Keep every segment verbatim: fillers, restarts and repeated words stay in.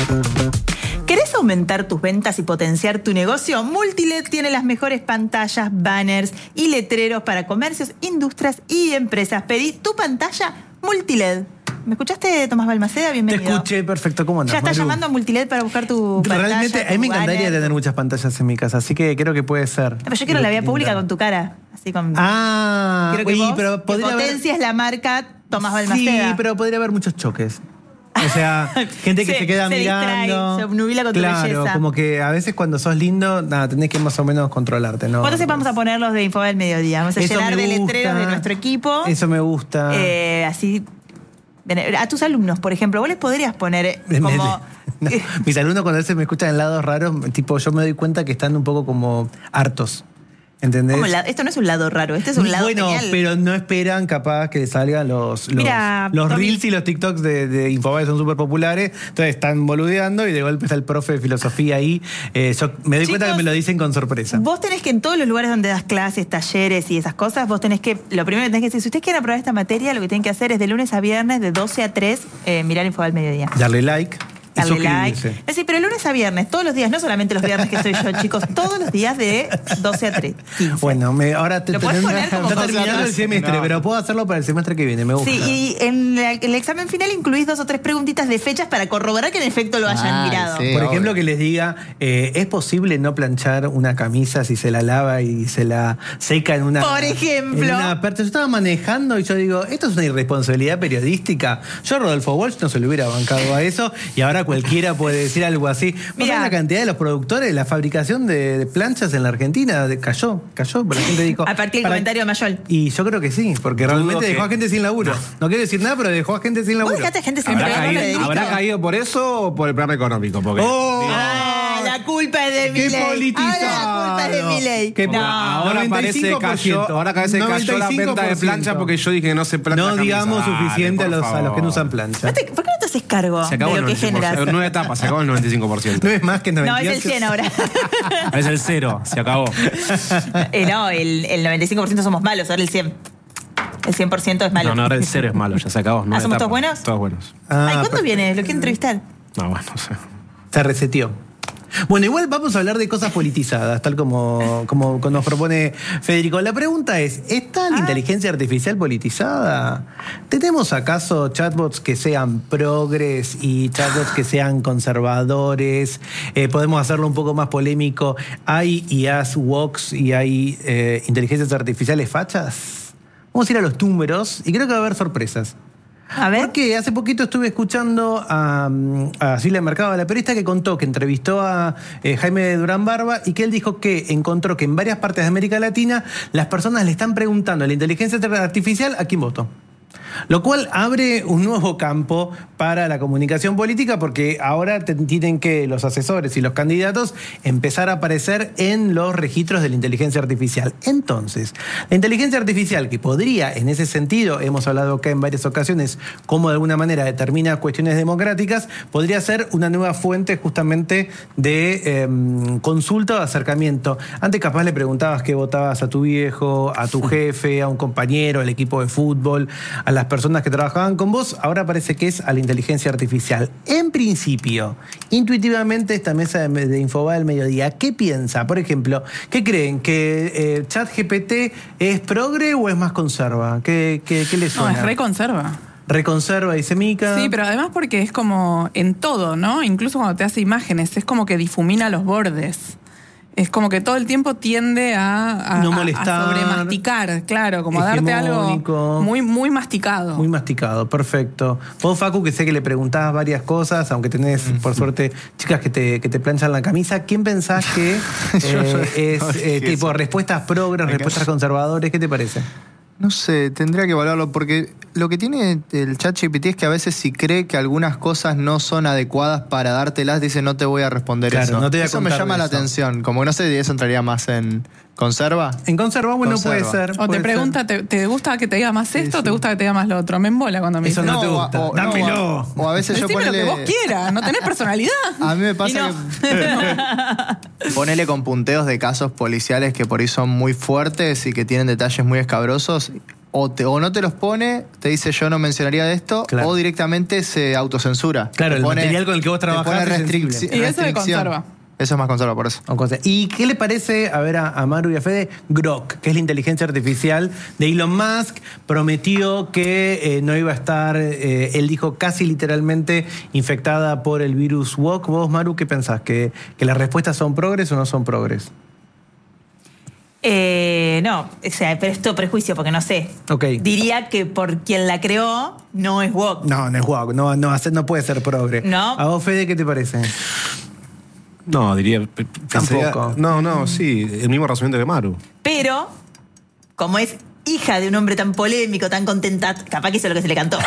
¿Querés aumentar tus ventas y potenciar tu negocio? Multiled tiene las mejores pantallas, banners y letreros para comercios, industrias y empresas. Pedí tu pantalla Multiled. ¿Me escuchaste, Tomás Balmaceda? Bienvenido. Te escuché, perfecto. ¿Cómo andás, Ya estás Maru? llamando a Multiled para buscar tu pantalla. Realmente, a mí me encantaría banner. tener muchas pantallas en mi casa, así que creo que puede ser. No, pero yo quiero la vía pública con tu cara. Así con... Ah, Quiero que uy, vos pero que podría haber... potencias la marca Tomás Balmaceda. Sí, pero podría haber muchos choques. O sea, gente que se, se queda se mirando. Distrae, se obnubila con claro, tu belleza. como que a veces cuando sos lindo, nada, tenés que más o menos controlarte, ¿no? Entonces vamos a poner los de Info del Mediodía. Vamos a Eso llenar me de gusta. letreros de nuestro equipo. Eso me gusta. Eh, así. A tus alumnos, por ejemplo, vos les podrías poner como... No, mis alumnos cuando a veces me escuchan en lados raros, tipo yo me doy cuenta que están un poco como hartos. ¿Entendés? ¿Cómo la- esto no es un lado raro, este es un lado bueno, genial. pero no esperan capaz que salgan los, los, Mira, los Tommy. reels y los TikToks de, de Infobae son súper populares, entonces están boludeando y de golpe está el profe de filosofía ahí. Eh, yo me doy Chicos, cuenta que me lo dicen con sorpresa. Vos tenés que en todos los lugares donde das clases, talleres y esas cosas, vos tenés que, lo primero que tenés que decir, si ustedes quieren aprobar esta materia, lo que tienen que hacer es de lunes a viernes, de doce a tres, eh, mirar Info del Mediodía. Darle like. y Darle like. suscribirse. Es decir, pero lunes a viernes, todos los días, no solamente los viernes que estoy yo, chicos, todos los días de doce a tres. quince. Bueno, me, ahora te Lo podés poner como está doce terminando a el semestre, no. pero puedo hacerlo para el semestre que viene, me gusta. Sí, y en la- el examen final incluís dos o tres preguntitas de fechas para corroborar que en efecto lo hayan Ah, mirado. sí. Por obvio. ejemplo, que les diga, eh, ¿es posible no planchar una camisa si se la lava y se la seca en una... Por ejemplo. en una aperta? Yo estaba manejando y yo digo, esto es una irresponsabilidad periodística. Yo, Rodolfo Walsh, no se lo hubiera bancado a eso y ahora cualquiera puede decir algo así. Mirá. Mirá la cantidad de los productores, la fabricación de, de planchas en la Argentina de- cayó, cayó, pero la gente dijo... A partir del para- comentario de Mayol. Y yo creo que sí, porque Dudo realmente que- dejó a gente sin laburo. No quiero decir nada, pero dejó a gente sin ¿Vos laburo. dejaste gente sin ¿Habrá trabajo, caído, Federico? ¿Habrá caído por eso o por el programa económico? Porque ¡Oh! Ah, la culpa es de ¡Qué Milei. politizado! Ahora la culpa es de Milei. Qué No. ahora parece que cayó, ahora parece que cayó la venta de plancha porque yo dije que no se plancha No camisa. digamos Dale, suficiente a por los, a los que no favor. usan plancha. ¿No te- ¿Por qué no te haces cargo Se acabó de el lo que noventa y cinco por ciento. generas? Nueve etapas, se acabó el noventa y cinco por ciento. No es más que No, noventa y ocho. es el cien ahora. Es el cero, se acabó. Eh, no, el, el noventa y cinco por ciento somos malos, ahora el cien. El cien por ciento es malo. No, no, ahora el cero es malo, ya se acabó. nueve ¿somos etapas. todos buenos? Todos buenos. Ah, Ay, ¿cuándo per- viene? Lo quiero entrevistar. No, bueno, no sé. Se reseteó. Bueno, igual vamos a hablar de cosas politizadas, tal como, como nos propone Federico. La pregunta es, ¿está la Ah. inteligencia artificial politizada? ¿Tenemos acaso chatbots que sean progres y chatbots que sean conservadores? Eh, ¿Podemos hacerlo un poco más polémico? ¿Hay I As woks y hay eh, inteligencias artificiales fachas? Vamos a ir a los números y creo que va a haber sorpresas. A ver. Porque hace poquito estuve escuchando a, a Silvia Mercado, la periodista, que contó que entrevistó a eh, Jaime Durán Barba y que él dijo que encontró que en varias partes de América Latina las personas le están preguntando a la inteligencia artificial a quién votó. Lo cual abre un nuevo campo para la comunicación política porque ahora te- tienen que los asesores y los candidatos empezar a aparecer en los registros de la inteligencia artificial. Entonces, la inteligencia artificial que podría, en ese sentido, hemos hablado acá en varias ocasiones, cómo de alguna manera determina cuestiones democráticas, podría ser una nueva fuente justamente de eh, consulta o acercamiento. Antes capaz le preguntabas qué votabas a tu viejo, a tu jefe, a un compañero, al equipo de fútbol, a las personas que trabajaban con vos, ahora parece que es a la inteligencia artificial. En principio, intuitivamente, esta mesa de, de Infobae del Mediodía, ¿qué piensa? Por ejemplo, ¿qué creen? ¿Que eh, ChatGPT es progre o es más conserva? ¿Qué, qué, qué le No, suena? es reconserva. Reconserva, dice Mica. Sí, pero además porque es como en todo, ¿no? Incluso cuando te hace imágenes, es como que difumina los bordes. Es como que todo el tiempo tiende a, a, No a- molestar. a sobremasticar, claro, como a darte Hegemónico. algo muy, muy masticado. Muy masticado, perfecto. Vos, Facu, que sé que le preguntabas varias cosas, aunque tenés, por suerte, chicas que te, que te planchan la camisa, ¿quién pensás que eh, es no eh, dije tipo eso. respuestas progres, Me respuestas encanta. conservadores? ¿Qué te parece? No sé, tendría que evaluarlo porque lo que tiene el ChatGPT es que a veces si cree que algunas cosas no son adecuadas para dártelas, dice no te voy a responder Claro, eso. no te voy a eso me contar llama de la eso. atención. Como no sé, eso entraría más en conserva. En conserva, bueno, Conserva. puede ser. O puede te pregunta, ¿te, te gusta que te diga más Sí, esto o sí. te gusta que te diga más lo otro? Me embola cuando me Eso dicen. no te o- gusta. o- Dámelo. No, o, o a veces yo Decime lo ponele, que vos quieras, no tenés personalidad. A mí me Y pasa no. que ponele con punteos de casos policiales que por ahí son muy fuertes y que tienen detalles muy escabrosos. o, te, o no te los pone, te dice yo no mencionaría de esto, claro. o directamente se autocensura. Claro, te el pone, material con el que vos trabajás es restric- sensible. Y eso de conserva. Eso es más conserva, por eso. ¿Y qué le parece, a ver, a, a Maru y a Fede, Grok, que es la inteligencia artificial de Elon Musk? Prometió que eh, no iba a estar, eh, él dijo casi literalmente, infectada por el virus W O C. Vos, Maru, ¿qué pensás? ¿Que, que las respuestas son progres o no son progres? Eh, no, o sea, pero esto prejuicio, porque no sé. Okay. Diría que por quien la creó no es woke. No, no es woke, no, no, no puede ser progre. No. ¿A vos, Fede, qué te parece? No, diría... Tampoco. No, no, sí, el mismo razonamiento de Maru. Pero, como es hija de un hombre tan polémico, tan contenta, capaz que eso es lo que se le cantó.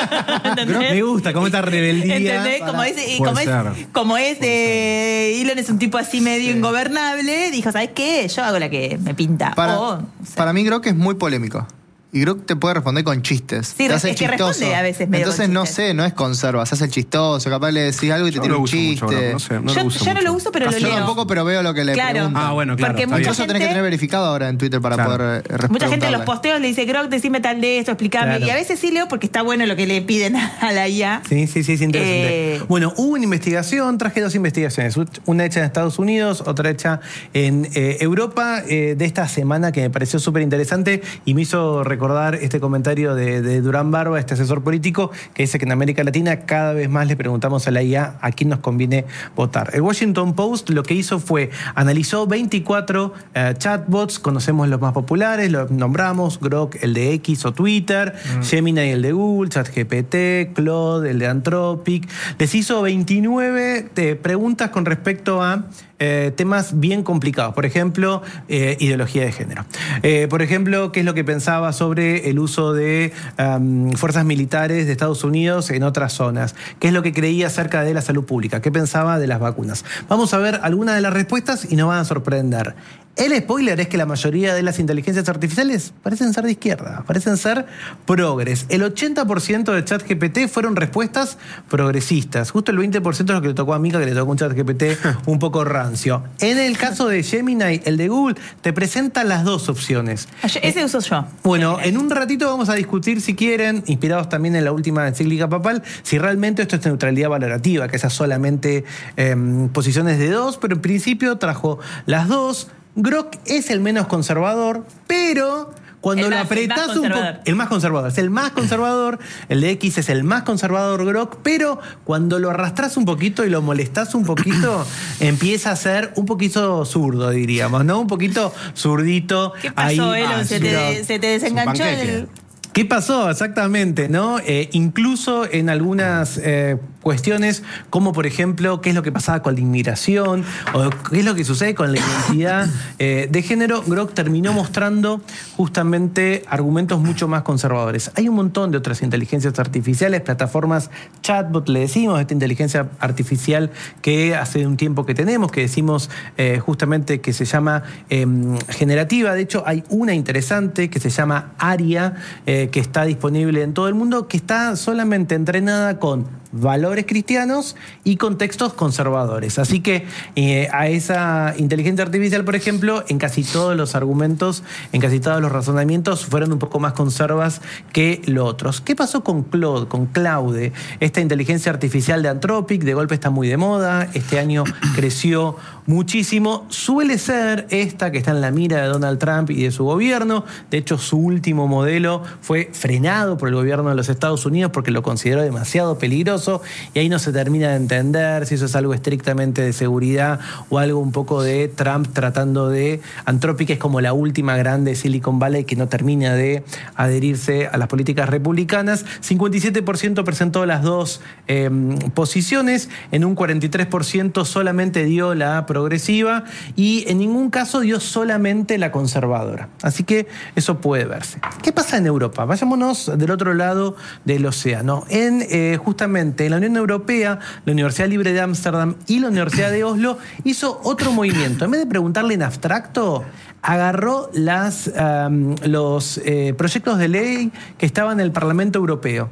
Me gusta, como esta rebeldía. ¿Entendés? Para... Como es, como es, como es eh, Elon es un tipo así medio sí. ingobernable, dijo, ¿sabes qué? Yo hago la que me pinta. Para, oh, o sea. para mí creo que es muy polémico. Y Grok te puede responder con chistes. Sí, te hace es que chistoso. responde a veces medio Entonces, no sé, no es conserva. Se hace el chistoso, capaz le decís algo y te yo tira no un chiste. Mucho, no, no sé, no yo lo uso yo no lo uso, pero Casi lo yo leo. Yo tampoco, pero veo lo que le claro. preguntan. Ah, bueno, claro. Porque mucha Incluso gente, tenés que tener verificado ahora en Twitter para claro. poder eh, mucha gente en los posteos le dice, Grok, decime tal de esto, explícame. Claro. Y a veces sí leo porque está bueno lo que le piden a la I A. Sí, sí, sí, es interesante. Eh... Bueno, hubo una investigación, traje dos investigaciones. Una hecha en Estados Unidos, otra hecha en eh, Europa, eh, de esta semana que me pareció súper interesante y me hizo recordar este comentario de, de Durán Barba, este asesor político, que dice que en América Latina cada vez más le preguntamos a la I A a quién nos conviene votar. El Washington Post lo que hizo fue, analizó veinticuatro eh, chatbots, conocemos los más populares, los nombramos, Grok, el de X o Twitter, mm. Gemini, el de Google, ChatGPT, Claude, el de Anthropic. Les hizo veintinueve eh, preguntas con respecto a Eh, temas bien complicados, por ejemplo, eh, ideología de género. Eh, por ejemplo, qué es lo que pensaba sobre el uso de um, fuerzas militares de Estados Unidos en otras zonas, qué es lo que creía acerca de la salud pública, qué pensaba de las vacunas. Vamos a ver algunas de las respuestas y nos van a sorprender. El spoiler es que la mayoría de las inteligencias artificiales parecen ser de izquierda, parecen ser progres. El ochenta por ciento de ChatGPT fueron respuestas progresistas. Justo el veinte por ciento es lo que le tocó a Mika, que le tocó un ChatGPT un poco rancio. En el caso de Gemini, el de Google, te presenta las dos opciones. Ese uso yo. Bueno, en un ratito vamos a discutir, si quieren, inspirados también en la última encíclica papal, si realmente esto es neutralidad valorativa, que esas solamente eh, posiciones de dos, pero en principio trajo las dos. Grok es el menos conservador, pero cuando lo apretás un poco... El más conservador. Es el más conservador. El de X es el más conservador, Grok, pero cuando lo arrastrás un poquito y lo molestás un poquito, empieza a ser un poquito zurdo, diríamos, ¿no? Un poquito zurdito. ¿Qué pasó, Elon? Ah, ¿Se, te, ¿Se te desenganchó el...? ¿Qué pasó exactamente? ¿No? Eh, incluso en algunas eh, cuestiones, como por ejemplo, qué es lo que pasaba con la inmigración, o qué es lo que sucede con la identidad eh, de género, Grok terminó mostrando justamente argumentos mucho más conservadores. Hay un montón de otras inteligencias artificiales, plataformas chatbot, le decimos, esta inteligencia artificial que hace un tiempo que tenemos, que decimos eh, justamente que se llama eh, generativa. De hecho, hay una interesante que se llama Aria, eh, que está disponible en todo el mundo, que está solamente entrenada con valores cristianos y contextos conservadores. Así que eh, a esa inteligencia artificial, por ejemplo, en casi todos los argumentos, en casi todos los razonamientos, fueron un poco más conservas que los otros. ¿Qué pasó con Claude, con Claude? Esta inteligencia artificial de Anthropic, de golpe está muy de moda, este año creció muchísimo. Suele ser esta que está en la mira de Donald Trump y de su gobierno. De hecho, su último modelo fue frenado por el gobierno de los Estados Unidos porque lo consideró demasiado peligroso, y ahí no se termina de entender si eso es algo estrictamente de seguridad o algo un poco de Trump tratando de... Anthropic es como la última grande Silicon Valley que no termina de adherirse a las políticas republicanas. cincuenta y siete por ciento presentó las dos eh, posiciones, en un cuarenta y tres por ciento solamente dio la progresiva y en ningún caso dio solamente la conservadora. Así que eso puede verse. ¿Qué pasa en Europa? Vayámonos del otro lado del océano. En eh, justamente en la Unión Europea, la Universidad Libre de Ámsterdam y la Universidad de Oslo hizo otro movimiento. En vez de preguntarle en abstracto, agarró las, um, los eh, proyectos de ley que estaban en el Parlamento Europeo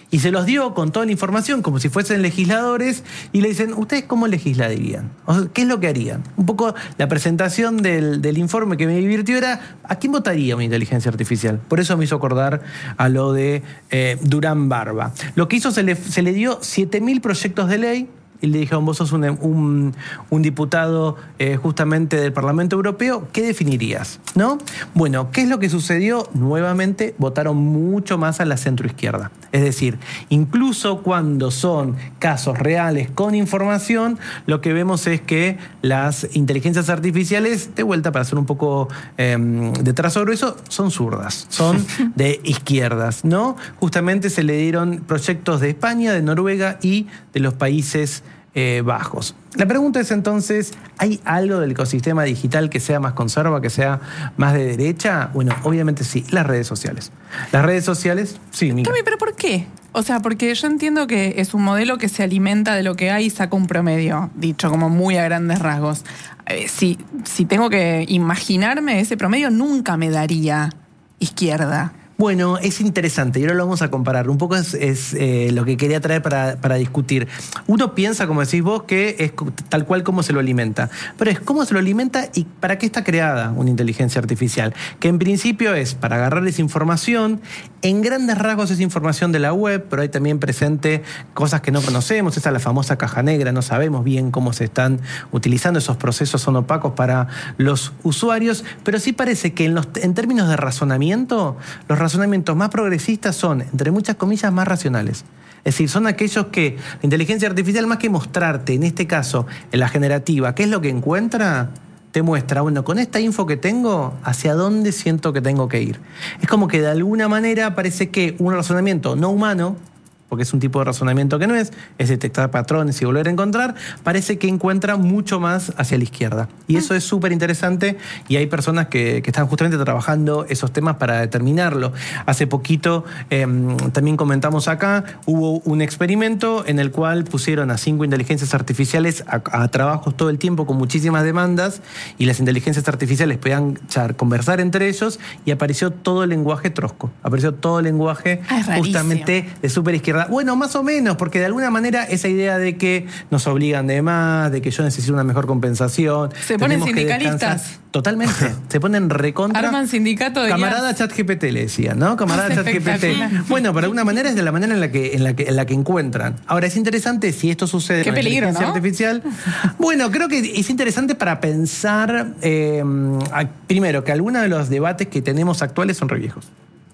Y se los dio con toda la información, como si fuesen legisladores, y le dicen, ¿ustedes cómo legislarían? O sea, ¿qué es lo que harían? Un poco la presentación del, del informe que me divirtió era, ¿a quién votaría una inteligencia artificial? Por eso me hizo acordar a lo de eh, Durán Barba. Lo que hizo, se le, se le dio siete mil proyectos de ley, y le dijeron, vos sos un, un, un diputado eh, justamente del Parlamento Europeo, ¿qué definirías? ¿No? Bueno, ¿qué es lo que sucedió? Nuevamente votaron mucho más a la centroizquierda. Es decir, incluso cuando son casos reales con información, lo que vemos es que las inteligencias artificiales, de vuelta para hacer un poco eh, de trazo grueso, son zurdas, son de izquierdas, ¿no? Justamente se le dieron proyectos de España, de Noruega y de los países Eh, bajos. La pregunta es entonces, ¿hay algo del ecosistema digital que sea más conserva, que sea más de derecha? Bueno, obviamente sí, las redes sociales. Las redes sociales, sí, Mica. Tommy, ¿pero por qué? O sea, porque yo entiendo que es un modelo que se alimenta de lo que hay y saca un promedio, dicho como muy a grandes rasgos. Eh, si, si tengo que imaginarme ese promedio, nunca me daría izquierda. Bueno, es interesante y ahora lo vamos a comparar. Un poco es, es eh, lo que quería traer para, para discutir. Uno piensa, como decís vos, que es tal cual como se lo alimenta. Pero es cómo se lo alimenta y para qué está creada una inteligencia artificial. Que en principio es para agarrar esa información. En grandes rasgos es información de la web, pero hay también presente cosas que no conocemos. Esa es la famosa caja negra. No sabemos bien cómo se están utilizando. Esos procesos son opacos para los usuarios. Pero sí parece que en, los, en términos de razonamiento, los razonamientos más progresistas son, entre muchas comillas, más racionales. Es decir, son aquellos que la inteligencia artificial, más que mostrarte, en este caso, en la generativa, qué es lo que encuentra, te muestra, bueno, con esta info que tengo, hacia dónde siento que tengo que ir. Es como que de alguna manera parece que un razonamiento no humano, porque es un tipo de razonamiento que no es, es detectar patrones y volver a encontrar, parece que encuentra mucho más hacia la izquierda. Y eso es súper interesante y hay personas que, que están justamente trabajando esos temas para determinarlo. Hace poquito, eh, también comentamos acá, hubo un experimento en el cual pusieron a cinco inteligencias artificiales a, a trabajos todo el tiempo con muchísimas demandas y las inteligencias artificiales podían char, conversar entre ellos y apareció todo el lenguaje trosco, apareció todo el lenguaje ah, justamente de súper izquierda. Bueno, más o menos, porque de alguna manera esa idea de que nos obligan de más, de que yo necesito una mejor compensación. Se ponen sindicalistas. Totalmente. Se ponen recontra. Arman sindicato de camarada ChatGPT le decían, ¿no? Camarada ChatGPT. Bueno, pero de alguna manera es de la manera en la que, en la que, en la que encuentran. Ahora, es interesante si esto sucede Qué con la peligro, inteligencia ¿no? artificial. Bueno, creo que es interesante para pensar, eh, primero, que algunos de los debates que tenemos actuales son re viejos.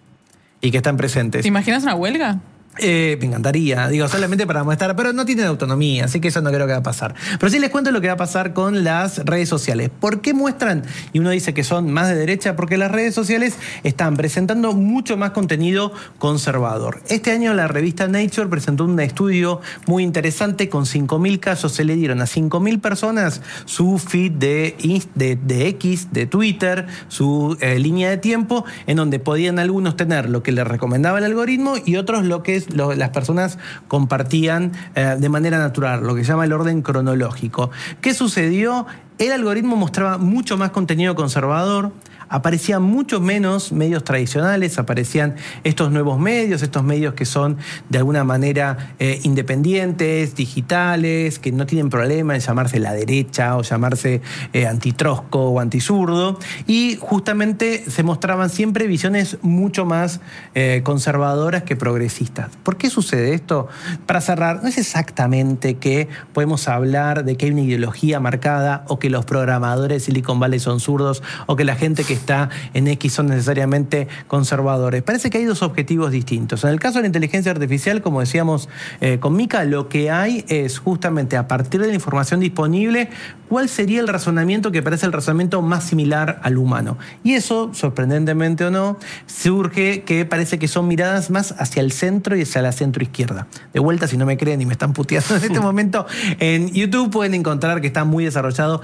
Y que están presentes. ¿Te imaginas una huelga? Eh, me encantaría, digo, solamente para mostrar, pero no tienen autonomía, así que eso no creo que va a pasar. Pero sí les cuento lo que va a pasar con las redes sociales. ¿Por qué muestran? Y uno dice que son más de derecha, porque las redes sociales están presentando mucho más contenido conservador. Este año la revista Nature presentó un estudio muy interesante con cinco mil casos. Se le dieron a cinco mil personas su feed de, de, de X, de Twitter, su eh, línea de tiempo, en donde podían algunos tener lo que les recomendaba el algoritmo y otros lo que Lo, las personas compartían eh, de manera natural, lo que se llama el orden cronológico. ¿Qué sucedió? El algoritmo mostraba mucho más contenido conservador, aparecían mucho menos medios tradicionales, aparecían estos nuevos medios, estos medios que son de alguna manera eh, independientes, digitales, que no tienen problema en llamarse la derecha o llamarse eh, antitrosco o antizurdo, y justamente se mostraban siempre visiones mucho más eh, conservadoras que progresistas. ¿Por qué sucede esto? Para cerrar, no es exactamente que podemos hablar de que hay una ideología marcada o que los programadores de Silicon Valley son zurdos o que la gente que está en X son necesariamente conservadores. Parece que hay dos objetivos distintos. En el caso de la inteligencia artificial, como decíamos eh, con Mica, lo que hay es justamente a partir de la información disponible, cuál sería el razonamiento que parece el razonamiento más similar al humano. Y eso, sorprendentemente o no, surge que parece que son miradas más hacia el centro y hacia la centroizquierda. De vuelta, si no me creen y me están puteando en este momento, en YouTube pueden encontrar que está muy desarrollado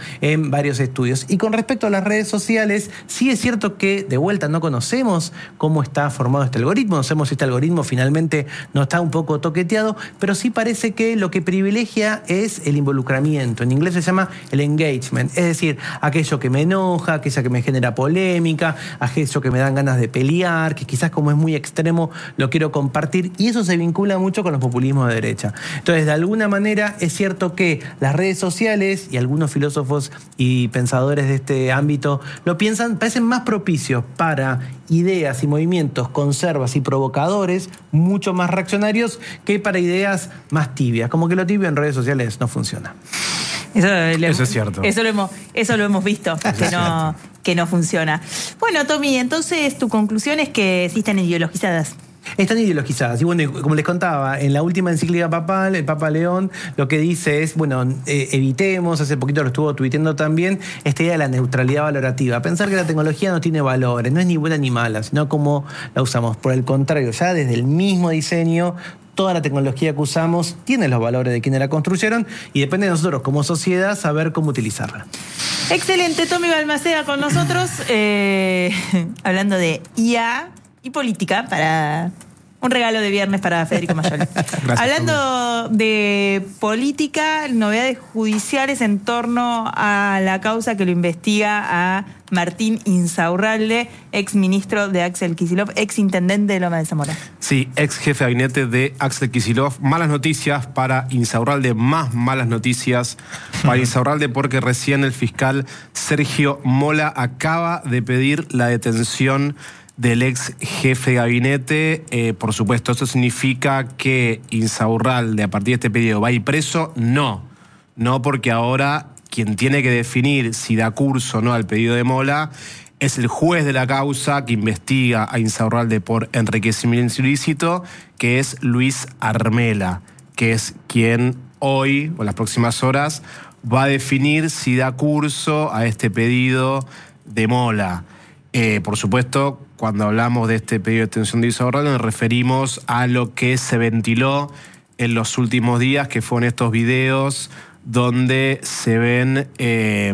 en varios estudios. Y con respecto a las redes sociales, sí es cierto que de vuelta no conocemos cómo está formado este algoritmo, no sabemos si este algoritmo finalmente no está un poco toqueteado, pero sí parece que lo que privilegia es el involucramiento. En inglés se llama el engagement, es decir, aquello que me enoja, aquello que me genera polémica, aquello que me dan ganas de pelear, que quizás como es muy extremo lo quiero compartir, y eso se vincula mucho con los populismos de derecha. Entonces, de alguna manera es cierto que las redes sociales, y algunos filósofos y pensadores de este ámbito lo piensan, parecen más propicios para ideas y movimientos conservas y provocadores, mucho más reaccionarios, que para ideas más tibias. Como que lo tibio en redes sociales no funciona. Eso, lo, eso es cierto. Eso lo hemos, eso lo hemos visto, que no, que no funciona. Bueno, Tommy, entonces tu conclusión es que sí están ideologizadas. Están ideologizadas. Y bueno, como les contaba, en la última encíclica papal, el Papa León lo que dice es, bueno, eh, evitemos, hace poquito lo estuvo tuiteando también, esta idea de la neutralidad valorativa. Pensar que la tecnología no tiene valores, no es ni buena ni mala, sino cómo la usamos. Por el contrario, ya desde el mismo diseño, toda la tecnología que usamos tiene los valores de quienes la construyeron y depende de nosotros como sociedad saber cómo utilizarla. Excelente, Tommy Balmaceda con nosotros, eh, hablando de I A y política para un regalo de viernes para Federico Mayoli. Hablando Tommy. de política, novedades judiciales en torno a la causa que lo investiga a Martín Insaurralde, ex ministro de Axel Kicillof, ex intendente de Loma de Zamora. Sí, ex jefe de gabinete de Axel Kicillof. Malas noticias para Insaurralde, más malas noticias para Insaurralde, porque recién el fiscal Sergio Mola acaba de pedir la detención del ex jefe de gabinete. Eh, por supuesto, ¿eso significa que Insaurralde a partir de este pedido va a ir preso? No, no, porque ahora quien tiene que definir si da curso o no al pedido de Mola es el juez de la causa que investiga a Insaurralde por enriquecimiento ilícito, que es Luis Armela, que es quien hoy, o en las próximas horas, va a definir si da curso a este pedido de Mola. Eh, por supuesto, cuando hablamos de este pedido de detención de Insaurralde nos referimos a lo que se ventiló en los últimos días, que fueron estos videos donde se ven eh,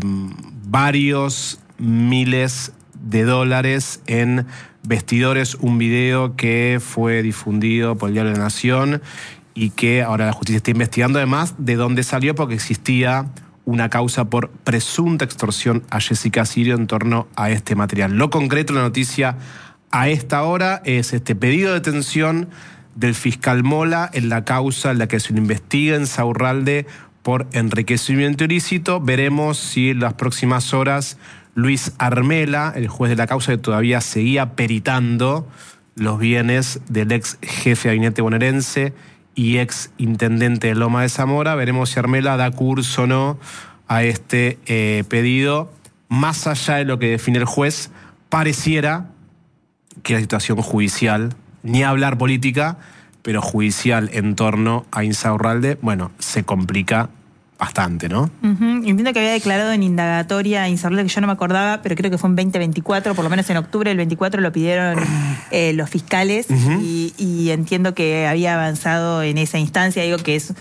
varios miles de dólares en vestidores, un video que fue difundido por el Diario de la Nación y que ahora la justicia está investigando, además de dónde salió, porque existía una causa por presunta extorsión a Jessica Sirio en torno a este material. Lo concreto de la noticia a esta hora es este pedido de detención del fiscal Mola en la causa en la que se le investiga en Insaurralde por enriquecimiento ilícito. Veremos si en las próximas horas Luis Armela, el juez de la causa que todavía seguía peritando los bienes del ex jefe de gabinete bonaerense y ex intendente de Loma de Zamora, veremos si Armela da curso o no a este eh, pedido. Más allá de lo que define el juez, pareciera que la situación judicial, ni hablar política, pero judicial en torno a Insaurralde, bueno, se complica bastante, ¿no? Uh-huh. Entiendo que había declarado en indagatoria a Insaurralde, que yo no me acordaba, pero creo que fue en veinte veinticuatro, por lo menos en octubre del veinticuatro lo pidieron eh, los fiscales, uh-huh. y, y entiendo que había avanzado en esa instancia. Digo que es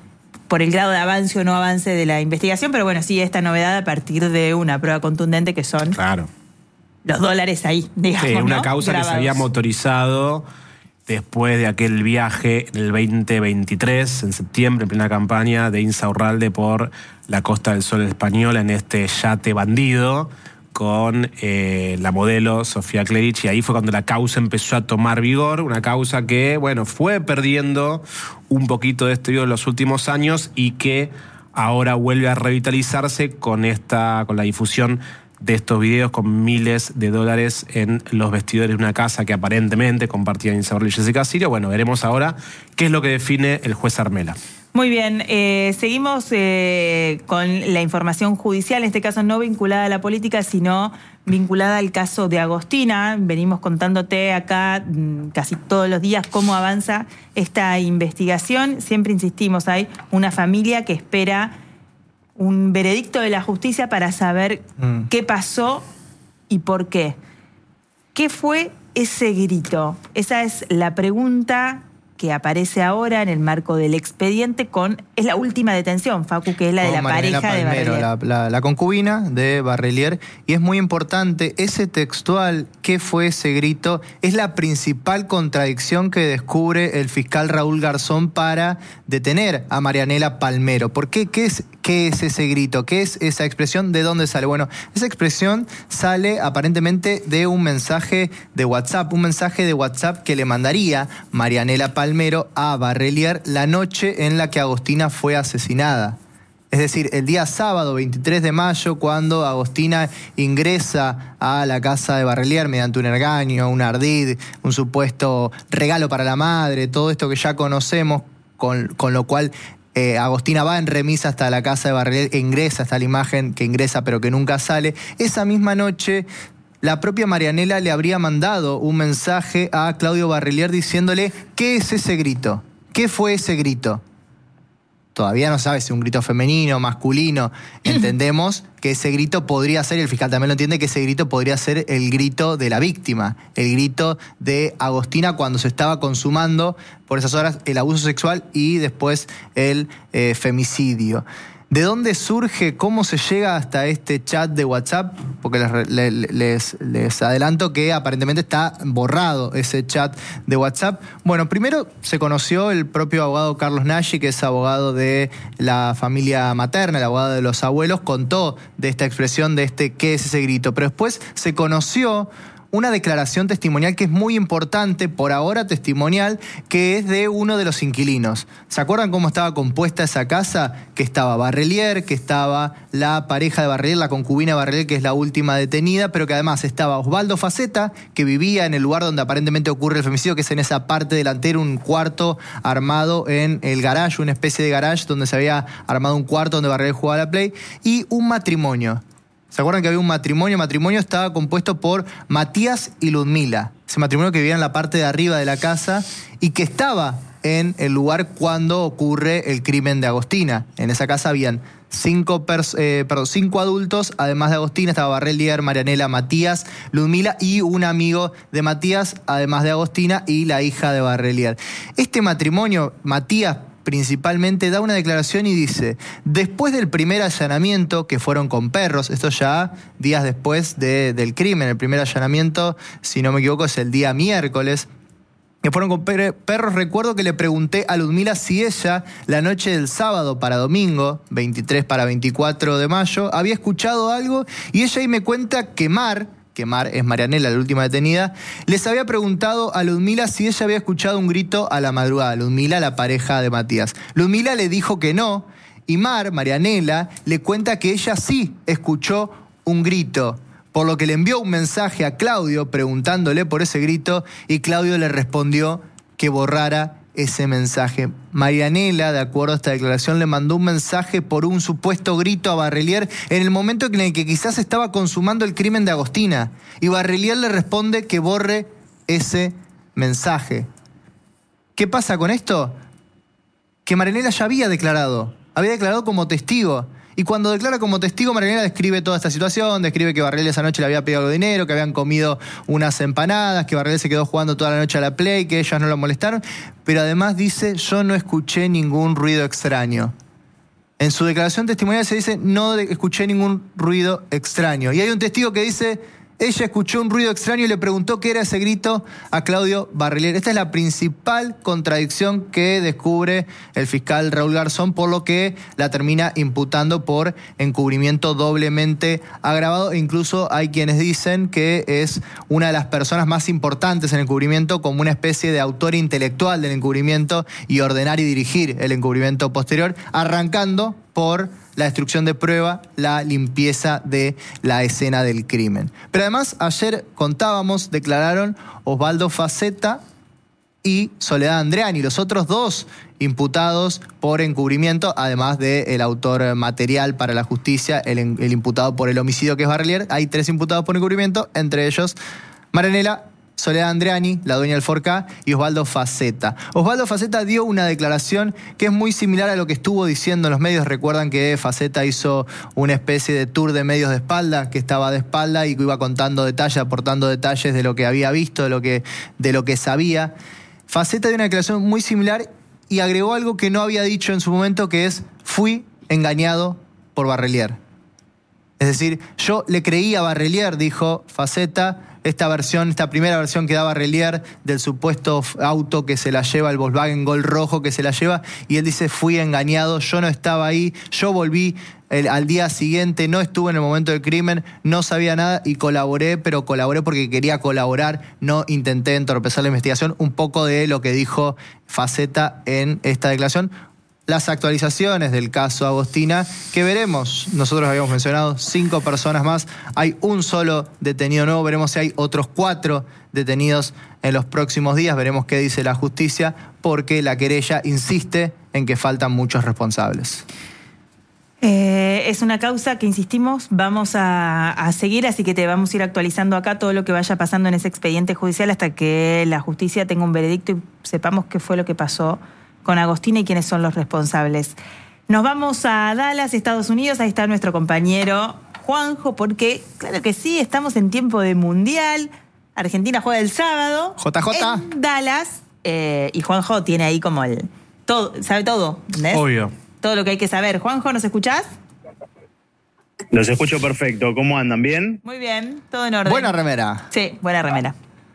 por el grado de avance o no avance de la investigación, pero bueno, sí, esta novedad a partir de una prueba contundente que son claro. los dólares ahí, digamos, sí, una ¿no? causa Grabados. Que se había motorizado después de aquel viaje en el veinte veintitrés, en septiembre, en plena campaña de Insaurralde por la Costa del Sol española en este yate bandido con eh, la modelo Sofía Clerici. Y ahí fue cuando la causa empezó a tomar vigor, una causa que, bueno, fue perdiendo un poquito de estudio en los últimos años y que ahora vuelve a revitalizarse con esta, con la difusión de estos videos con miles de dólares en los vestidores de una casa que aparentemente compartían Insaurralde y Jessica Sirio. Bueno, veremos ahora qué es lo que define el juez Armela. Muy bien, eh, seguimos eh, con la información judicial, en este caso no vinculada a la política, sino vinculada al caso de Agostina. Venimos contándote acá mmm, casi todos los días cómo avanza esta investigación. Siempre insistimos, hay una familia que espera un veredicto de la justicia para saber mm. qué pasó y por qué. ¿Qué fue ese grito? Esa es la pregunta que aparece ahora en el marco del expediente con... Es la última detención, Facu, que es la de la Marianela pareja Palmero, de Barrelier. La, la, la concubina de Barrelier. Y es muy importante, ese textual, ¿qué fue ese grito? Es la principal contradicción que descubre el fiscal Raúl Garzón para detener a Marianela Palmero. ¿Por qué? ¿Qué es, qué es ese grito? ¿Qué es esa expresión? ¿De dónde sale? Bueno, esa expresión sale aparentemente de un mensaje de WhatsApp, un mensaje de WhatsApp que le mandaría Marianela Palmero a Barrelier la noche en la que Agostina fue asesinada. Es decir, el día sábado veintitrés de mayo, cuando Agostina ingresa a la casa de Barrelier mediante un engaño, un ardid, un supuesto regalo para la madre, todo esto que ya conocemos, con, con lo cual eh, Agostina va en remisa hasta la casa de Barrelier, e ingresa hasta la imagen que ingresa pero que nunca sale. Esa misma noche, la propia Marianela le habría mandado un mensaje a Claudio Barrelier diciéndole: ¿qué es ese grito? ¿Qué fue ese grito? Todavía no sabe si es un grito femenino, masculino. Entendemos que ese grito podría ser, el fiscal también lo entiende, que ese grito podría ser el grito de la víctima, el grito de Agostina cuando se estaba consumando por esas horas el abuso sexual y después el eh, femicidio. ¿De dónde surge, cómo se llega hasta este chat de WhatsApp? Porque les, les, les adelanto que aparentemente está borrado ese chat de WhatsApp. Bueno, primero se conoció el propio abogado Carlos Nagy, que es abogado de la familia materna, el abogado de los abuelos, contó de esta expresión, de este ¿qué es ese grito? Pero después se conoció una declaración testimonial que es muy importante, por ahora testimonial, que es de uno de los inquilinos. ¿Se acuerdan cómo estaba compuesta esa casa? Que estaba Barrelier, que estaba la pareja de Barrelier, la concubina de Barrelier, que es la última detenida, pero que además estaba Osvaldo Faceta, que vivía en el lugar donde aparentemente ocurre el femicidio, que es en esa parte delantera, un cuarto armado en el garage, una especie de garage donde se había armado un cuarto donde Barrelier jugaba a la Play, y un matrimonio. ¿Se acuerdan que había un matrimonio? El matrimonio estaba compuesto por Matías y Ludmila. Ese matrimonio que vivía en la parte de arriba de la casa y que estaba en el lugar cuando ocurre el crimen de Agostina. En esa casa habían cinco, pers- eh, perdón, cinco adultos, además de Agostina, estaba Barrelier, Marianela, Matías, Ludmila y un amigo de Matías, además de Agostina, y la hija de Barrelier. Este matrimonio, Matías principalmente, da una declaración y dice: después del primer allanamiento, que fueron con perros, esto ya días después de, del crimen, el primer allanamiento, si no me equivoco, es el día miércoles, que fueron con per- perros, recuerdo que le pregunté a Ludmila si ella, la noche del sábado para domingo, veintitrés para veinticuatro de mayo, había escuchado algo, y ella ahí me cuenta que Mar, que Mar es Marianela, la última detenida, les había preguntado a Ludmila si ella había escuchado un grito a la madrugada. Ludmila, la pareja de Matías. Ludmila le dijo que no, y Mar, Marianela, le cuenta que ella sí escuchó un grito, por lo que le envió un mensaje a Claudio preguntándole por ese grito, y Claudio le respondió que borrara ese mensaje. Marianela, de acuerdo a esta declaración, le mandó un mensaje por un supuesto grito a Barrelier en el momento en el que quizás estaba consumando el crimen de Agostina, y Barrelier le responde que borre ese mensaje. ¿Qué pasa con esto? Que Marianela ya había declarado, había declarado como testigo. Y cuando declara como testigo, Marianela describe toda esta situación, describe que Barrelier esa noche le había pedido algo de dinero, que habían comido unas empanadas, que Barrelier se quedó jugando toda la noche a la Play, que ellos no lo molestaron, pero además dice: yo no escuché ningún ruido extraño. En su declaración testimonial se dice: no escuché ningún ruido extraño. Y hay un testigo que dice: ella escuchó un ruido extraño y le preguntó qué era ese grito a Claudio Barrelier. Esta es la principal contradicción que descubre el fiscal Raúl Garzón, por lo que la termina imputando por encubrimiento doblemente agravado. E incluso hay quienes dicen que es una de las personas más importantes en el encubrimiento, como una especie de autor intelectual del encubrimiento y ordenar y dirigir el encubrimiento posterior, arrancando por la destrucción de prueba, la limpieza de la escena del crimen. Pero además, ayer contábamos, declararon Osvaldo Faceta y Soledad Andreani, los otros dos imputados por encubrimiento, además del autor material para la justicia, el, el imputado por el homicidio, que es Barrelier. Hay tres imputados por encubrimiento, entre ellos Marianela, Soledad Andreani, la dueña del Forcá, y Osvaldo Faceta. Osvaldo Faceta dio una declaración que es muy similar a lo que estuvo diciendo en los medios. Recuerdan que Faceta hizo una especie de tour de medios de espalda, que estaba de espalda y que iba contando detalles, aportando detalles de lo que había visto, de lo que, de lo que sabía. Facetta dio una declaración muy similar y agregó algo que no había dicho en su momento, que es: fui engañado por Barrelier. Es decir, yo le creí a Barrelier, dijo Facetta, esta versión, esta primera versión que da Barrelier del supuesto auto que se la lleva, el Volkswagen Gol rojo que se la lleva, y él dice: fui engañado, yo no estaba ahí, yo volví el, al día siguiente, no estuve en el momento del crimen, no sabía nada y colaboré, pero colaboré porque quería colaborar, no intenté entorpecer la investigación. Un poco de lo que dijo Facetta en esta declaración. Las actualizaciones del caso Agostina, que veremos. Nosotros habíamos mencionado cinco personas más. Hay un solo detenido nuevo. Veremos si hay otros cuatro detenidos en los próximos días. Veremos qué dice la justicia, porque la querella insiste en que faltan muchos responsables. Eh, es una causa que, insistimos, vamos a, a seguir, así que te vamos a ir actualizando acá todo lo que vaya pasando en ese expediente judicial hasta que la justicia tenga un veredicto y sepamos qué fue lo que pasó con Agostina y quiénes son los responsables. Nos vamos a Dallas, Estados Unidos. Ahí está nuestro compañero Juanjo, porque, claro que sí, estamos en tiempo de mundial. Argentina juega el sábado. J J. En Dallas. Eh, y Juanjo tiene ahí como el... todo, sabe todo, ¿entendés? Obvio. Todo lo que hay que saber. Juanjo, ¿nos escuchás? Los escucho perfecto. ¿Cómo andan? ¿Bien? Muy bien, todo en orden. Buena remera. Sí, buena remera.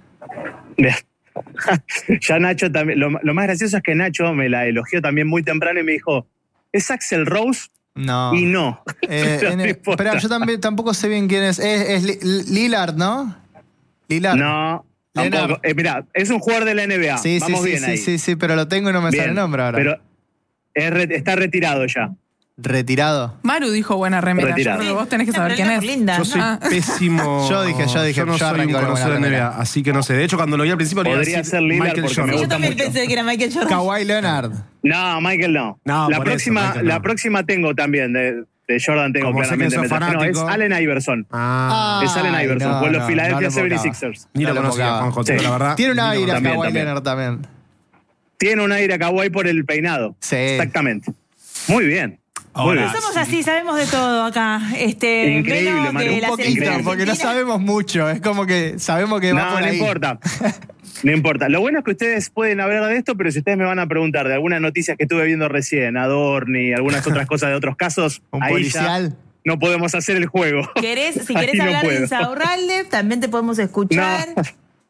Ya Nacho también. Lo, lo más gracioso es que Nacho me la elogió también muy temprano y me dijo: ¿es Axl Rose? No. Y no. Eh, Pero en no el- importa. Espera, yo también tampoco sé bien quién es. Es, es Li- Lillard, ¿no? Lillard. No, Leonard. tampoco. Eh, mirá, es un jugador de la N B A. Sí, sí, Vamos sí, bien sí, ahí. sí, sí, pero lo tengo y no me Bien. sale el nombre ahora. Pero es re- está retirado ya. Retirado. Maru dijo buena remera. Yo Retirado. creo que vos tenés que No, saber pero quién es es. linda. Yo soy Ah. pésimo. Yo dije, yo dije, Yo no yo soy un arranco con conocedor de buena N B A, remera. así que no sé. De hecho, cuando lo vi al principio, le iba a Podría decir ser Lillard Michael porque me Jordan. Yo gusta también mucho. pensé que era Michael Jordan. Kawhi Leonard. No, Michael no. No, la por eso, próxima, Michael, la no. próxima tengo también. De, de Jordan tengo Como sé que claramente. sos mientras- no, es fanático. Allen Iverson. Ah, Es Allen Ay, Iverson, no, fue los no, Philadelphia no lo invocaba. setenta y sixers. ni No lo lo conocía, invocaba. Juanjo, Sí. la verdad. Tiene un ni lo aire a también, Kawhi también. Leonard también. Tiene un aire a Kawhi por el peinado. Sí. Exactamente. Muy bien. Muy Ahora, bien. Somos así, sabemos de todo acá. Este, Increíble, menos Manu, de un la poquito, selección Poquito, porque no argentina. sabemos mucho. Es como que sabemos que va No, por no ahí. importa. No importa. Lo bueno es que ustedes pueden hablar de esto, pero si ustedes me van a preguntar de algunas noticias que estuve viendo recién, Adorni, algunas otras cosas de otros casos, Un ahí policial. ya no podemos hacer el juego. ¿Querés, si Ahí querés no hablar de puedo. Insaurralde, también te podemos escuchar. No.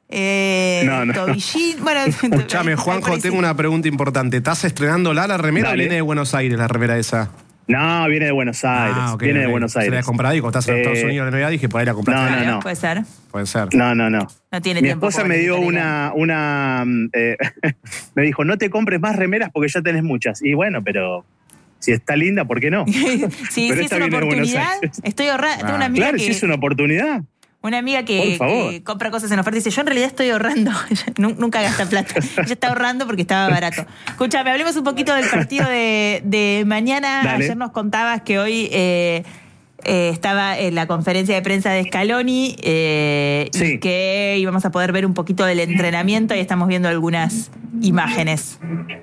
Eh, No, no. Tobillín. Bueno, Escuchame, ahí Juanjo, por ahí tengo sí. una pregunta importante. ¿Estás estrenándola la remera Dale. o viene de Buenos Aires la remera esa? No, viene de Buenos Aires. Ah, ok, viene de ok. Buenos Se la Aires. has comprado y cuando estás en Eh, Estados Unidos en la N B A dije, por ahí la compraste. No, no, Claro, no. puede ser. Puede ser. No, no, no. No tiene Mi tiempo. esposa como me dio Nicolás. una, una eh, me dijo, no te compres más remeras porque ya tenés muchas. Y bueno, pero si está linda, ¿por qué no? Sí, Pero sí, es esta una viene de Buenos oportunidad. Aires. Estoy ahorrando. Tengo una Ah, amiga Claro, que, si es una oportunidad. una amiga que, Por favor. que compra cosas en oferta y dice, yo en realidad estoy ahorrando. Ella nu- nunca gasta plata. Ella está ahorrando porque estaba barato. Escúchame, hablemos un poquito del partido de, de mañana. Dale. Ayer nos contabas que hoy eh, eh, estaba en la conferencia de prensa de Scaloni eh, y Sí. que íbamos a poder ver un poquito del entrenamiento y estamos viendo algunas imágenes.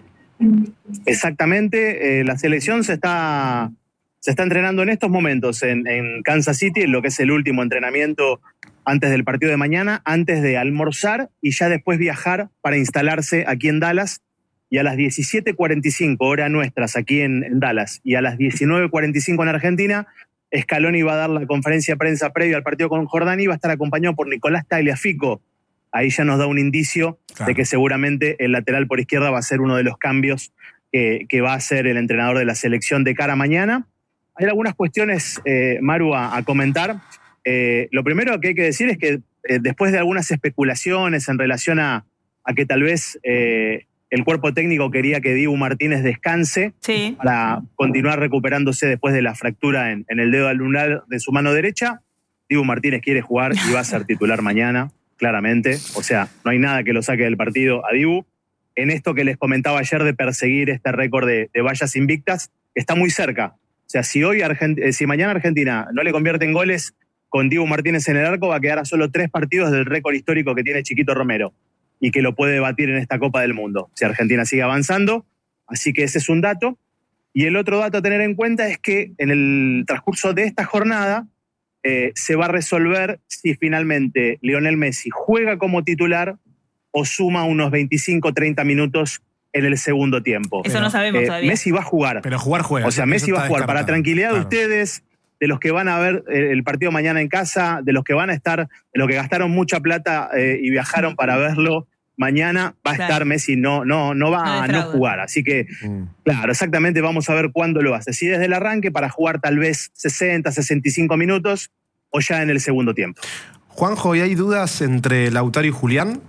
Exactamente. eh, la selección se está, se está entrenando en estos momentos en, en Kansas City, en lo que es el último entrenamiento antes del partido de mañana, antes de almorzar y ya después viajar para instalarse aquí en Dallas. Y a las diecisiete cuarenta y cinco, hora nuestras aquí en, en Dallas, y a las diecinueve cuarenta y cinco en Argentina, Scaloni va a dar la conferencia de prensa previa al partido con Jordania y va a estar acompañado por Nicolás Tagliafico. Ahí ya nos da un indicio Claro. de que seguramente el lateral por izquierda va a ser uno de los cambios que, que va a ser el entrenador de la selección de cara a mañana. Hay algunas cuestiones, eh, Maru, a, a comentar. Eh, lo primero que hay que decir es que eh, después de algunas especulaciones en relación a, a que tal vez eh, el cuerpo técnico quería que Dibu Martínez descanse Sí. para continuar recuperándose después de la fractura en, en el dedo anular de su mano derecha, Dibu Martínez quiere jugar y va a ser titular mañana, claramente. O sea, no hay nada que lo saque del partido a Dibu. En esto que les comentaba ayer de perseguir este récord de, de vallas invictas, está muy cerca. O sea, si hoy Argent- eh, si mañana Argentina no le convierte en goles con Dibu Martínez en el arco, va a quedar a solo tres partidos del récord histórico que tiene Chiquito Romero y que lo puede batir en esta Copa del Mundo, si Argentina sigue avanzando. Así que ese es un dato. Y el otro dato a tener en cuenta es que en el transcurso de esta jornada eh, se va a resolver si finalmente Lionel Messi juega como titular o suma unos veinticinco, treinta minutos en el segundo tiempo. Eso no sabemos Eh, todavía. Messi va a jugar. Pero jugar juega. O sea, eso Messi va está a jugar. Para descartado. tranquilidad de Claro. ustedes, de los que van a ver eh, el partido mañana en casa, de los que van a estar, de los que gastaron mucha plata eh, y viajaron para verlo mañana, va a Claro. estar Messi, no, no, no va No a no defrauda. jugar. Así que, Mm. claro, exactamente vamos a ver cuándo lo hace. Si desde el arranque para jugar tal vez sesenta, sesenta y cinco minutos o ya en el segundo tiempo. Juanjo, ¿y hay dudas entre Lautaro y Julián?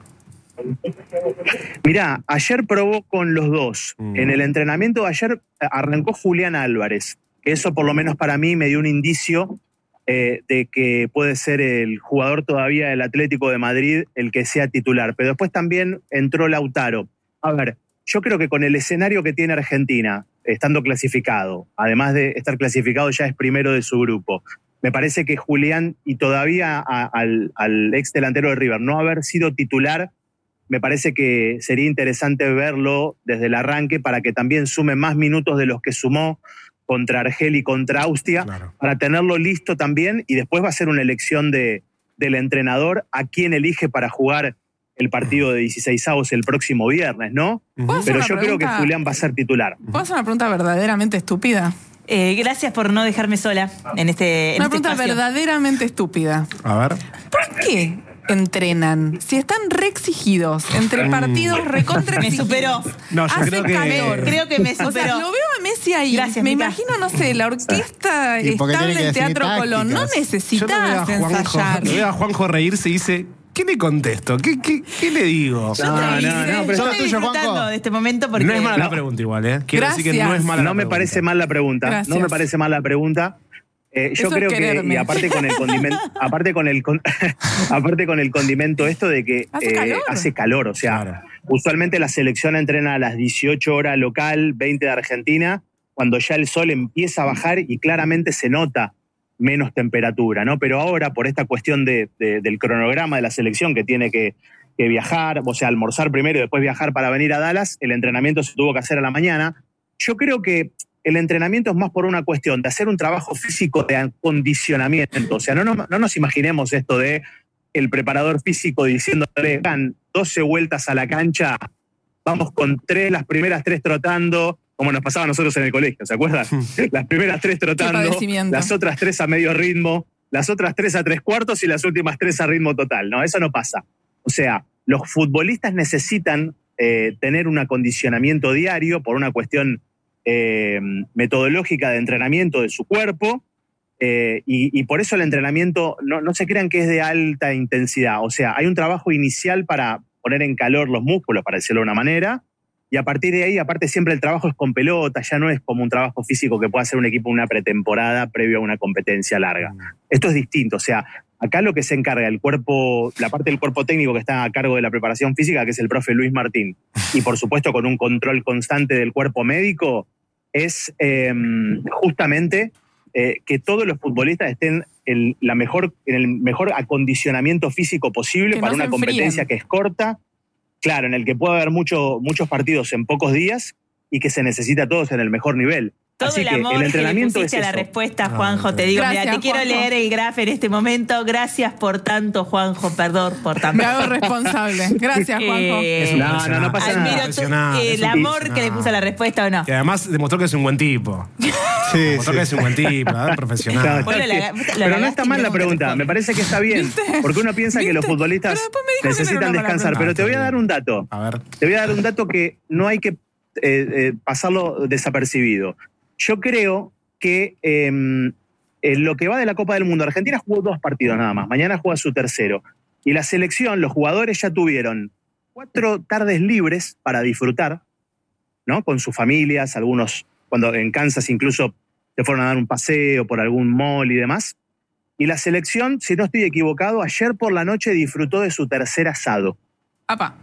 Mirá, ayer probó con los dos. Mm. En el entrenamiento de ayer eh, arrancó Julián Álvarez. Eso por lo menos para mí me dio un indicio eh, de que puede ser el jugador todavía del Atlético de Madrid el que sea titular. Pero después también entró Lautaro. A ver, yo creo que con el escenario que tiene Argentina, estando clasificado, además de estar clasificado ya es primero de su grupo, me parece que Julián, y todavía a- al, al ex delantero de River, no haber sido titular, me parece que sería interesante verlo desde el arranque para que también sume más minutos de los que sumó contra Argel y contra Austria, Claro. para tenerlo listo también, y después va a ser una elección de, del entrenador a quién elige para jugar el partido de dieciseisavos el próximo viernes, ¿no? ¿Puedo hacer Pero una yo creo que pregunta? Julián va a ser titular. ¿Puedo hacer una pregunta verdaderamente estúpida? Eh, gracias por no dejarme sola en este, en Una este pregunta espacio. verdaderamente estúpida. A ver. ¿Por qué entrenan? Si están re exigidos, entre partidos recontra Me exigidos. superó. No, yo Hace creo que- calor. Creo que me O sea, superó. lo veo a Messi ahí. Gracias, Me Mica. imagino, no sé, la orquesta ¿Y por qué tiene estable que del definir Teatro Colón. No tácticas? Yo lo veo a necesitas Juanjo, ensayar. lo veo a Juanjo reírse y dice, ¿qué le contesto? ¿Qué, qué, qué le digo? Yo No, te no, hice- no, pero yo todo estoy tuyo, disfrutando Juanjo. de este momento porque No es mala la No. pregunta igual, ¿eh? Quiero decir que no Gracias. es mala la No me pregunta. parece mal la pregunta. Gracias. No me parece mal la pregunta. Eh, yo Eso es creo que, quererme. y aparte con el condimento, aparte con el con- aparte con el condimento esto de que Hace eh, calor. hace calor, o sea, Claro. usualmente la selección entrena a las dieciocho horas local, veinte de Argentina, cuando ya el sol empieza a bajar y claramente se nota menos temperatura, ¿no? Pero ahora, por esta cuestión de, de- del cronograma de la selección que tiene que, que viajar, o sea, almorzar primero y después viajar para venir a Dallas, el entrenamiento se tuvo que hacer a la mañana. Yo creo que el entrenamiento es más por una cuestión de hacer un trabajo físico de acondicionamiento. O sea, no, no, no nos imaginemos esto de el preparador físico diciéndole, dan doce vueltas a la cancha, vamos con tres, las primeras tres trotando, como nos pasaba a nosotros en el colegio, ¿se acuerdan? Las primeras tres trotando, padecimiento. las otras tres a medio ritmo, las otras tres a tres cuartos y las últimas tres a ritmo total. No, eso no pasa. O sea, los futbolistas necesitan eh, tener un acondicionamiento diario por una cuestión eh, metodológica de entrenamiento de su cuerpo, eh, y, y por eso el entrenamiento, no, no se crean que es de alta intensidad. O sea, hay un trabajo inicial para poner en calor los músculos, para decirlo de una manera, y a partir de ahí, aparte siempre el trabajo es con pelota, ya no es como un trabajo físico que puede hacer un equipo en una pretemporada previo a una competencia larga. Esto es distinto, o sea, acá lo que se encarga el cuerpo, la parte del cuerpo técnico que está a cargo de la preparación física, que es el profe Luis Martín, y por supuesto con un control constante del cuerpo médico, es eh, justamente eh, que todos los futbolistas estén en, la mejor, en el mejor acondicionamiento físico posible Que para no una se competencia enfríen. que es corta, claro, en el que puede haber mucho, muchos partidos en pocos días y que se necesita a todos en el mejor nivel. todo Así el que amor el que le entrenamiento pusiste es a la eso. respuesta, Ah, Juanjo. ok. Te digo, Gracias, mira, te quiero Juanjo. leer el graf en este momento. Gracias por tanto, Juanjo. Perdón por tanto. Me hago responsable. Gracias, Juanjo. Eh, Es un No, no, no profesional. pasa nada. Admiro tu- Profesional, el es un amor profesional. que le puso a la respuesta o no. Que además demostró que es un buen tipo. Sí, Demostró sí. que es un buen tipo, ¿eh? Profesional. Claro, Bueno, está la- bien. la Pero no ganaste está y mal no la te pregunta, responde. me parece que está bien, ¿Viste? porque uno piensa que los ¿Viste? futbolistas Pero después me dijo que no era necesitan una mala descansar, pregunta. pero te voy a dar un dato, A ver. te voy a dar un dato que no hay que eh, eh, pasarlo desapercibido. Yo creo que eh, en lo que va de la Copa del Mundo, Argentina jugó dos partidos nada más, mañana juega su tercero, y la selección, los jugadores ya tuvieron cuatro tardes libres para disfrutar, ¿no? Con sus familias, algunos cuando en Kansas incluso se fueron a dar un paseo por algún mall y demás. Y la selección, si no estoy equivocado, ayer por la noche disfrutó de su tercer asado. Apa.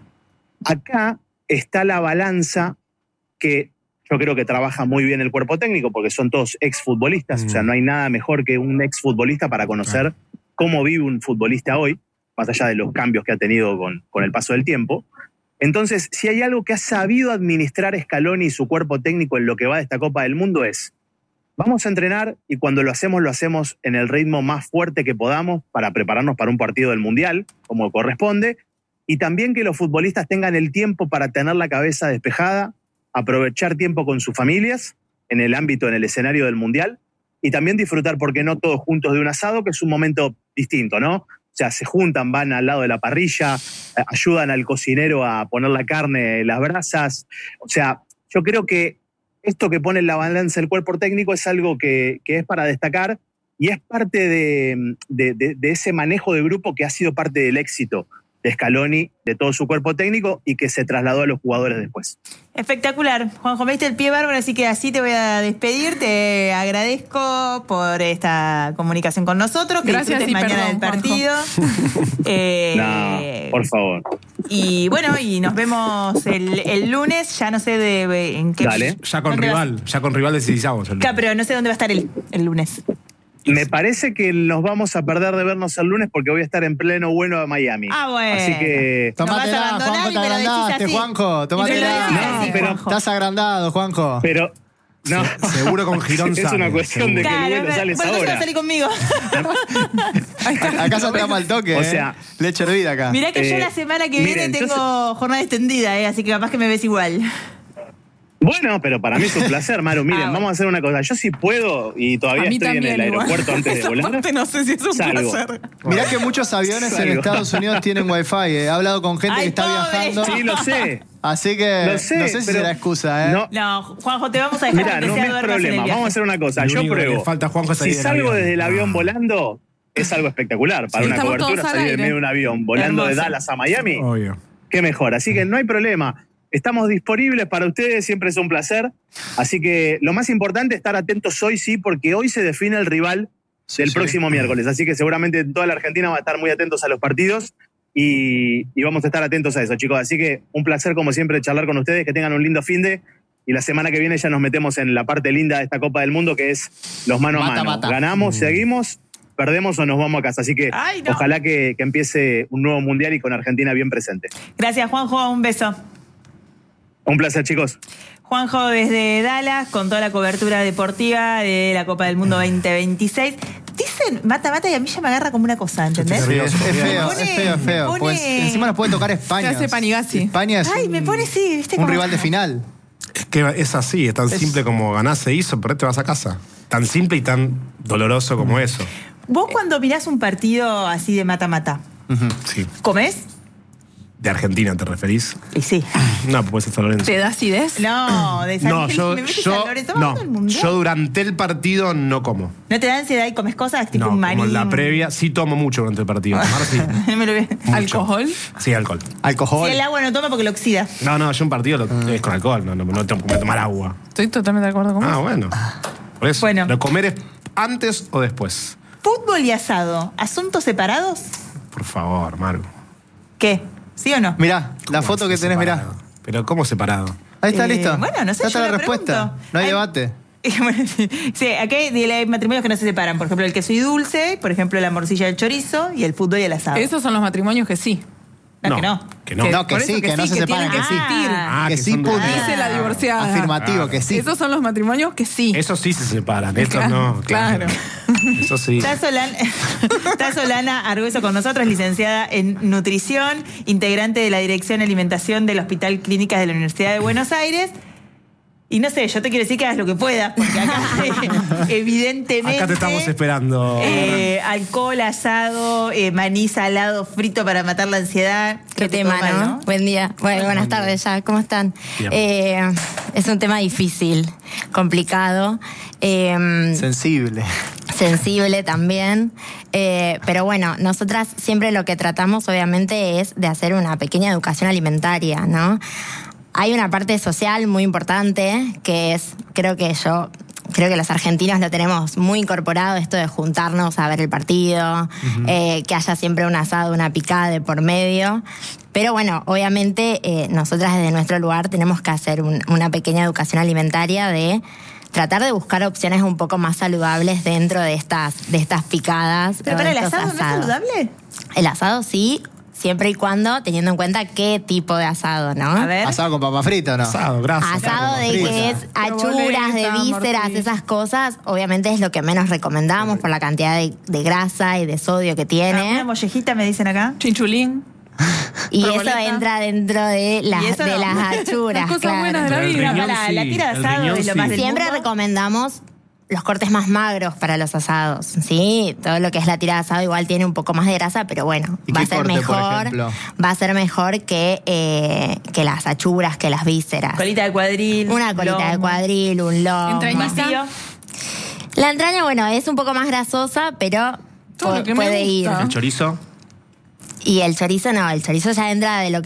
Acá está la balanza que yo creo que trabaja muy bien el cuerpo técnico porque son todos exfutbolistas, Mm. o sea, no hay nada mejor que un exfutbolista para conocer cómo vive un futbolista hoy, más allá de los cambios que ha tenido con, con el paso del tiempo. Entonces, si hay algo que ha sabido administrar Scaloni y su cuerpo técnico en lo que va de esta Copa del Mundo es, vamos a entrenar y cuando lo hacemos, lo hacemos en el ritmo más fuerte que podamos para prepararnos para un partido del Mundial, como corresponde, y también que los futbolistas tengan el tiempo para tener la cabeza despejada, aprovechar tiempo con sus familias en el ámbito, en el escenario del Mundial, y también disfrutar, porque no todos juntos, de un asado, que es un momento distinto, ¿no? O sea, se juntan, van al lado de la parrilla, eh, ayudan al cocinero a poner la carne en las brasas. O sea, yo creo que esto que pone en la balanza el cuerpo técnico es algo que, que es para destacar y es parte de, de, de, de ese manejo de grupo que ha sido parte del éxito de Scaloni, de todo su cuerpo técnico y que se trasladó a los jugadores después. Espectacular. Juanjo, me diste el pie bárbaro, así que así te voy a despedir. Te agradezco por esta comunicación con nosotros. Que Gracias disfrutes y mañana perdón, del partido. eh, No, por favor. Y bueno, y nos vemos el, el lunes. Ya no sé de en qué. Dale. Ya con ¿Dónde rival, vas? ya con rival decidamos. el- Claro, pero no sé dónde va a estar el, el lunes. Me parece que nos vamos a perder de vernos el lunes porque voy a estar en pleno bueno de Miami. Ah, bueno. Así que... Nos vas a Tómatela, abandonar Juanjo, y te me lo decís agrandaste, así. Juanjo, Y me lo tómatela. decís No, así, pero- Juanjo. Estás agrandado, Juanjo. Pero... No, Seguro con Girón es sale, una cuestión de que Claro, el vuelo pero- sale bueno, entonces ahora. no salí conmigo. Acá saltamos al toque, O ¿eh? sea- Leche hervida acá. Mirá que yo Eh, la semana que miren, viene yo tengo jornada extendida, eh, así que capaz que me ves igual. Bueno, pero para mí es un placer, Maru. Miren, Ah, bueno. vamos a hacer una cosa. Yo sí puedo y todavía A mí estoy en también, el igual. aeropuerto antes de Esa volar. parte no sé si es un Salgo. placer. Mirá que muchos aviones en Salgo. Estados Unidos tienen wifi. eh. He hablado con gente Ay, que está pobre. viajando. Sí, lo sé. Así que Lo sé, no sé si pero será excusa, ¿eh? no- No, Juanjo, te vamos a dejar Mira, aunque no sea me es duermas en el problema. viaje. Vamos a hacer una cosa. Lo Yo único que pruebo. le falta a Juanjo es Si salir del salgo avión. desde el avión Ah. volando, es algo espectacular. Para Sí, una estamos cobertura, todos al salir en aire. medio de un avión volando de Hermoso. Dallas a Miami, Obvio. qué mejor. Así que no hay problema. Estamos disponibles para ustedes, siempre es un placer. Así que lo más importante es estar atentos hoy, sí, porque hoy se define el rival Sí, del sí. próximo miércoles. Así que seguramente toda la Argentina va a estar muy atentos a los partidos y, y vamos a estar atentos a eso, chicos. Así que un placer, como siempre, charlar con ustedes. Que tengan un lindo finde. Y la semana que viene ya nos metemos en la parte linda de esta Copa del Mundo, que es los mano a Mata, mano. mata. Ganamos, seguimos, perdemos o nos vamos a casa. Así que Ay, no. ojalá que, que empiece un nuevo mundial y con Argentina bien presente. Gracias, Juanjo. Un beso. Un placer, chicos. Juanjo desde Dallas con toda la cobertura deportiva de la Copa del Mundo veinte veintiséis. Dicen mata, mata y a mí ya me agarra como una cosa, ¿entendés? Sí, es, es Me feo, pone- es feo, es me feo. pone- Pues encima nos puede tocar España. Se hace Panigasi. España es Ay, un, me pone, sí, viste. un como- rival de final. Es que es así, es tan Es- simple como ganar se hizo, pero te vas a casa. Tan simple y tan doloroso como eso. Vos cuando mirás un partido así de mata-mata, Sí. ¿comés? ¿De Argentina te referís? Y sí. No, pues es San Lorenzo. ¿Te da acidez? No, de San No, yo, ¿Me viste yo, San Lorenzo? Vamos no, al Mundial. yo durante el partido no como. ¿No te da ansiedad y comes cosas tipo No, un maní? como en la previa, sí tomo mucho durante el partido. Tomar, sí. No me lo ve. Mucho. ¿Alcohol? Sí, alcohol. Alcohol. Si el agua no toma porque lo oxida. No, no, yo un partido lo, es con alcohol, no, no, no tengo que tomar agua. Estoy totalmente de acuerdo con vos. Ah, bueno. Por eso. Bueno. ¿Lo comer es antes o después? Fútbol y asado, ¿asuntos separados? Por favor, Maru. ¿Qué? ¿Sí o no? Mirá, la foto que tenés, mirá. Separado. Pero ¿cómo separado? Ahí está, Eh, listo. bueno, no sé, Ya yo está la le respuesta. pregunto. No hay, Hay- debate. Bueno, sí, sí, acá hay hay matrimonios que no se separan. Por ejemplo, el queso y dulce, por ejemplo, la morcilla del chorizo y el fútbol y el asado. Esos son los matrimonios que sí. No, que no. Que no. No, que por eso sí, que no se que separan, tienen que sí. existir. Ah, que que sí, son punto. duales. Dice la divorciada. Afirmativo, Ah. que sí. Esos son los matrimonios que sí. Eso sí se separan, estos no. Claro. Eso sí. Está Solana, está Solana Argueso con nosotros, licenciada en nutrición, integrante de la Dirección de Alimentación del Hospital Clínicas de la Universidad de Buenos Aires. Y no sé, yo te quiero decir que hagas lo que puedas, porque acá evidentemente... Acá te estamos esperando. Eh, alcohol, asado, eh, maní salado, frito para matar la ansiedad. Qué Creo que tema, todo mal, ¿no? Buen día. Bueno, buenas tardes ya. ¿Cómo están? Bien. Eh, es un tema difícil, complicado, eh, Sensible. sensible también. Eh, pero bueno, nosotras siempre lo que tratamos, obviamente, es de hacer una pequeña educación alimentaria, ¿no? Hay una parte social muy importante que es, creo que yo, creo que los argentinos lo tenemos muy incorporado, esto de juntarnos a ver el partido, uh-huh. eh, que haya siempre un asado, una picada de por medio. Pero bueno, obviamente eh, nosotras desde nuestro lugar tenemos que hacer un, una pequeña educación alimentaria de tratar de buscar opciones un poco más saludables dentro de estas, de estas picadas. Pero o para de el estos asado, ¿no es asados. saludable? El asado sí, siempre y cuando teniendo en cuenta qué tipo de asado, ¿no? A ver. Asado con papa frita, ¿no? Asado, grasa. Asado de frita. que es achuras, de Proboleta, vísceras, morcilla. esas cosas, obviamente es lo que menos recomendamos por la cantidad de, de grasa y de sodio que ¿Una tiene. mollejita me dicen acá? Chinchulín. Y eso Proboleta. entra dentro de las, Y eso de no. las achuras. Las cosas claro. buenas de la Pero el vida. riñón La- la sí, tira de el asado riñón es lo sí. más del Siempre mundo. recomendamos los cortes más magros para los asados, ¿sí? Todo lo que es la tira de asado igual tiene un poco más de grasa, pero bueno, ¿Y va qué a ser corte, por mejor, ejemplo? va a ser mejor que, eh, que las achuras, que las vísceras. Colita de cuadril. Una colita de lomo. cuadril, un lomo. Entrañita. Vacío. La entraña, bueno, es un poco más grasosa, pero Todo pu- lo que me puede ir. gusta. El chorizo. Y el chorizo no, el chorizo ya entra de lo que